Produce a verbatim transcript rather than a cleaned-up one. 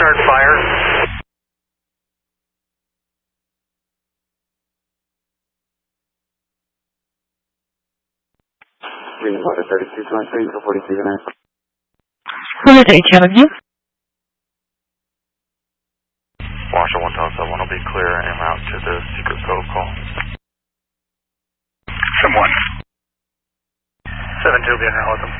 start fire. Green water thirty-two twenty-three for forty-three and a half. Who is H Avenue? Marshall one thousand one will be clear en route to the secret code call. Someone. seven two will be in route with them.